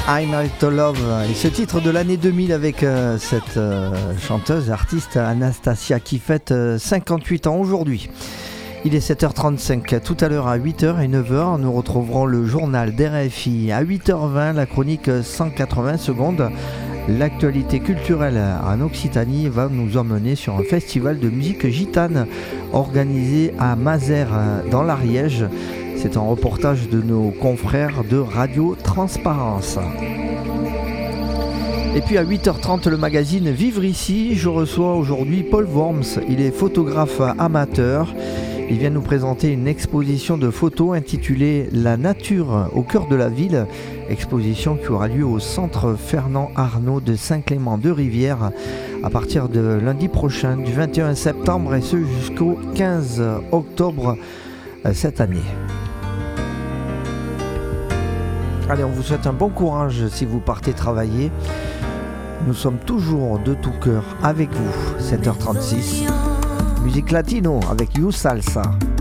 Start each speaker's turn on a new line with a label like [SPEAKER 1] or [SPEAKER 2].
[SPEAKER 1] I'm Not to Love, et ce titre de l'année 2000 avec cette chanteuse, artiste Anastasia qui fête 58 ans aujourd'hui. Il est 7h35, tout à l'heure à 8h et 9h, nous retrouverons le journal d'RFI. À 8h20, la chronique 180 secondes. L'actualité culturelle en Occitanie va nous emmener sur un festival de musique gitane organisé à Mazères dans l'Ariège. C'est un reportage de nos confrères de Radio Transparence. Et puis à 8h30, le magazine Vivre ici, je reçois aujourd'hui Paul Worms. Il est photographe amateur. Il vient nous présenter une exposition de photos intitulée La nature au cœur de la ville. Exposition qui aura lieu au centre Fernand Arnault de Saint-Clément-de-Rivière à partir de lundi prochain, du 21 septembre et ce jusqu'au 15 octobre cette année. Allez, on vous souhaite un bon courage si vous partez travailler. Nous sommes toujours de tout cœur avec vous. 7h36. Musique latino avec You Salsa.